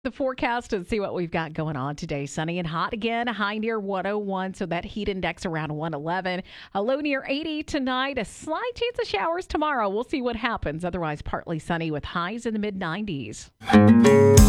The forecast and see what we've got going on today. Sunny and hot again, a high near 101, so that heat index around 111. A low near 80 tonight, a slight chance of showers tomorrow. We'll see what happens. Otherwise, partly sunny with highs in the mid 90s.